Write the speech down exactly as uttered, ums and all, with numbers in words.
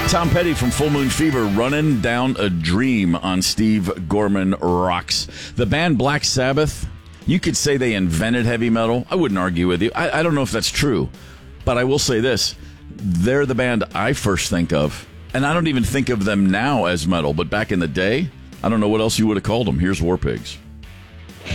Tom Petty from Full Moon Fever, Running Down a Dream on Steve Gorman Rocks. The band Black Sabbath, you could say they invented heavy metal. I wouldn't argue with you. I, I don't know if that's true, but I will say this. They're the band I first think of, and I don't even think of them now as metal, but back in the day, I don't know what else you would have called them. Here's War Pigs.